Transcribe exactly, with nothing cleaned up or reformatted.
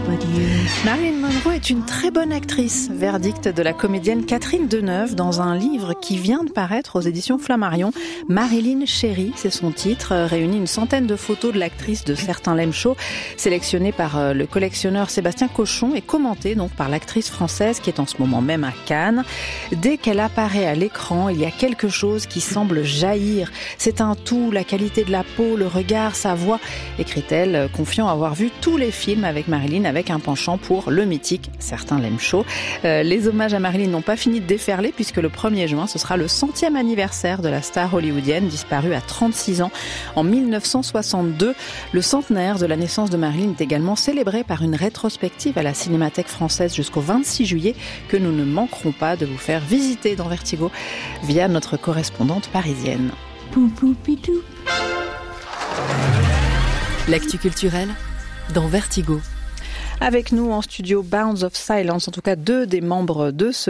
but you. Marilyn Monroe est une très bonne actrice, verdict de la comédienne Catherine Deneuve dans un livre qui vient de paraître aux éditions Flammarion. Marilyn Chérie, c'est son titre, réunit une centaine de photos de l'actrice de Certain L'aime chaud, sélectionnées par le collectionneur Sébastien Cochon et commentées donc par l'actrice française qui est en ce moment même à Cannes. Dès qu'elle apparaît à l'écran, il y a quelque chose qui semble jaillir. C'est un tout, la qualité de la peau, le regard, sa voix, écrit-elle, confiant avoir vu tous les films avec Marilyn avec un penchant pour le mythique Certain L'aime chaud. Euh, les hommages à Marilyn n'ont pas fini de déferler puisque le premier juin, ce sera le centième anniversaire de la star hollywoodienne disparue à trente-six ans en mille neuf cent soixante-deux. Le centenaire de la naissance de Marilyn est également célébré par une rétrospective à la Cinémathèque française jusqu'au vingt-six juillet que nous ne manquerons pas de vous faire visiter dans Vertigo via notre correspondante parisienne. Pou-pou-pidou. L'actu culturelle dans Vertigo. Avec nous en studio Bounds of Silence, en tout cas deux des membres de ce